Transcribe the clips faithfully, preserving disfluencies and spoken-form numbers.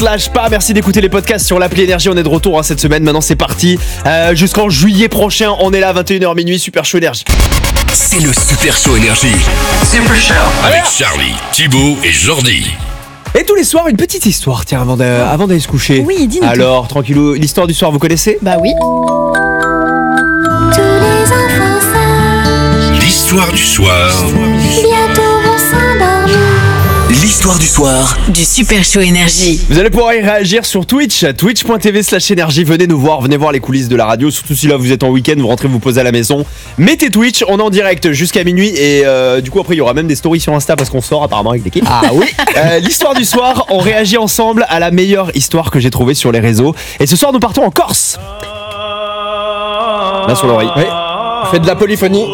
slash pas. Merci d'écouter les podcasts sur l'appli Énergie. On est de retour hein, cette semaine. Maintenant, c'est parti. Euh, jusqu'en juillet prochain, on est là, vingt et une heures minuit. Super Show Énergie. C'est le Super Show Énergie. Super Show. Avec Charlie, Thibaut et Jordi. Et tous les soirs, une petite histoire, tiens, avant, d'a- avant d'aller se coucher. Oui, dis-nous. Alors, tranquillou, l'histoire du soir, vous connaissez ? Bah oui. Tous les enfants sages, L'histoire du soir. bientôt vont s'endormir. L'histoire du soir. Du Super Show Énergie. Vous allez pouvoir y réagir sur Twitch, twitch.tv slash énergie. Venez nous voir, venez voir les coulisses de la radio. Surtout si là vous êtes en week-end, vous rentrez vous poser à la maison. Mettez Twitch, on est en direct jusqu'à minuit. Et euh, du coup après il y aura même des stories sur Insta parce qu'on sort apparemment avec l'équipe. Ah oui. euh, L'histoire du soir, on réagit ensemble à la meilleure histoire que j'ai trouvée sur les réseaux. Et ce soir nous partons en Corse. Là sur l'oreille. Oui. Faites de la polyphonie.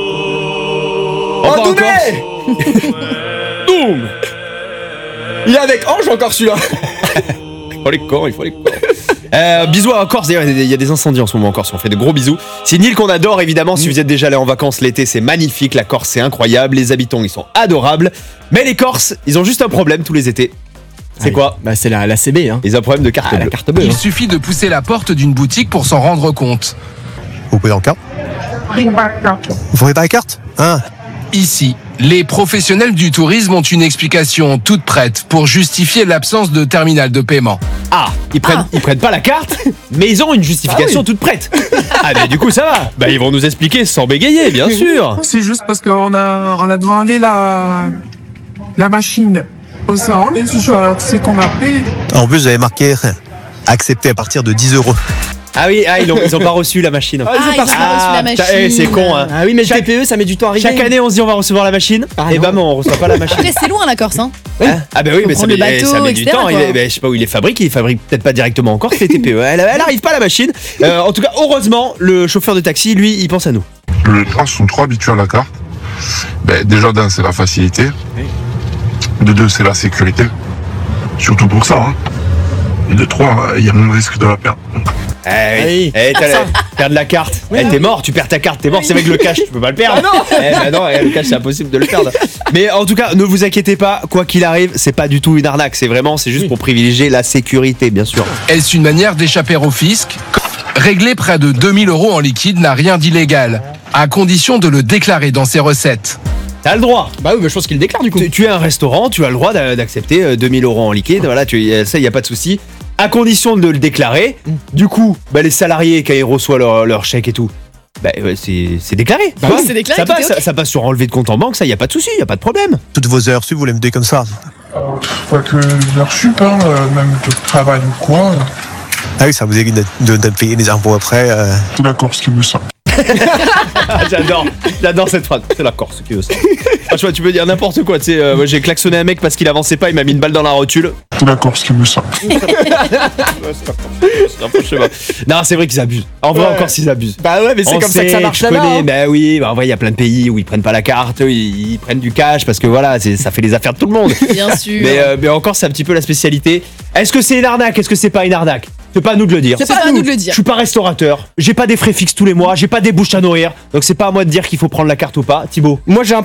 On part en Doumé Corse. Boum. Il est avec Ange encore celui-là. Il faut les corps, il faut les corps. Euh, bisous en Corse, d'ailleurs il y a des incendies en ce moment en Corse, on fait de gros bisous. C'est une île qu'on adore évidemment, si vous êtes déjà allé en vacances l'été c'est magnifique, la Corse c'est incroyable, les habitants ils sont adorables. Mais les Corses, ils ont juste un problème tous les étés. C'est Ah, quoi ? Bah c'est la, la C B hein. Ils ont un problème de carte Ah, la bleue. carte bleue. Il hein. suffit de pousser la porte d'une boutique pour s'en rendre compte. Vous pouvez en carte Vous voyez pas la carte Hein Ici, les professionnels du tourisme ont une explication toute prête pour justifier l'absence de terminal de paiement. Ah, ils prennent, ils prennent pas la carte, mais ils ont une justification Ah oui. toute prête. Ah mais du coup ça va, bah ils vont nous expliquer sans bégayer bien sûr. C'est juste parce qu'on a, on a demandé la, la machine au centre, et c'est qu'on a payé. En plus, vous avez marqué accepté à partir de dix euros. Ah oui, ah, ils, ont, ils ont pas reçu la machine. Ah, ils ont pas reçu la putain, machine. eh, c'est con hein. Ah oui, mais Chaque- le T P E ça met du temps à arriver. Chaque année on se dit on va recevoir la machine, Ah, et non. bah non on reçoit pas la machine. Après, c'est loin la Corse, hein. Hein ah bah oui, Faut mais ça prendre met, le bateau, ça met du et cetera, temps. Il quoi. est, bah, je sais pas où il est fabriqué. Il fabrique peut-être pas directement encore les T P E. Elle, elle arrive pas la machine. Euh, en tout cas, heureusement, le chauffeur de taxi, lui, il pense à nous. Les gens sont trop habitués à la carte. Ben, déjà, d'un, c'est la facilité. De deux, c'est la sécurité. Surtout pour ça. Hein. Et de trois, il y a moins de risque de la perdre. Eh oui. oui. Eh, t'as la- perdre la carte. Eh, t'es mort, tu perds ta carte, t'es mort. C'est avec le cash, tu peux pas le perdre. Ah non. Eh bah non, eh, le cash, c'est impossible de le perdre. Mais en tout cas, ne vous inquiétez pas. Quoi qu'il arrive, c'est pas du tout une arnaque. C'est vraiment, c'est juste pour privilégier la sécurité, bien sûr. Est-ce une manière d'échapper au fisc ? Régler près de deux mille euros en liquide n'a rien d'illégal, à condition de le déclarer dans ses recettes. T'as le droit. Bah oui, mais je pense qu'il le déclare du coup. Tu, tu es un restaurant, tu as le droit d'a- d'accepter euh, deux mille euros en liquide. Voilà, tu, ça, y a pas de souci. À condition de le déclarer. Du coup, bah, les salariés, quand ils reçoivent leur, leur chèque et tout, bah, ouais, c'est c'est déclaré. Bah Tu oui, vois, c'est déclaré, Ça tout passe, est ok. ça, ça passe sur enlevé de compte en banque, ça, y a pas de souci, y a pas de problème. Toutes vos heures sup, vous les mettez comme ça. Pas que leur sup, hein, euh, même de travail ou quoi. Ah oui, ça vous évite de, de, de payer les impôts après. Euh... C'est la Corse qui veut ça. Ah, j'adore, j'adore cette phrase. C'est la Corse qui veut ça. Franchement, tu peux dire n'importe quoi. Tu sais, euh, moi, j'ai klaxonné un mec parce qu'il avançait pas, il m'a mis une balle dans la rotule. C'est la Corse qui veut ça. Non, c'est vrai qu'ils abusent. En vrai, Ouais. encore s'ils abusent. Bah ouais, mais c'est On comme ça que ça sait, marche tu là-bas. connais, hein. bah oui, bah en vrai, il y a plein de pays où ils prennent pas la carte, eux, ils, ils prennent du cash parce que voilà, c'est- ça fait les affaires de tout le monde. Bien sûr. Mais, euh, mais encore, c'est un petit peu la spécialité. Est-ce que c'est une arnaque? Est-ce que c'est pas une arnaque? C'est pas à nous de le dire. C'est pas à nous de le Je dire. suis pas restaurateur, j'ai pas des frais fixes tous les mois, j'ai pas des bouches à nourrir, donc c'est pas à moi de dire qu'il faut prendre la carte ou pas. Thibaut? Moi j'ai un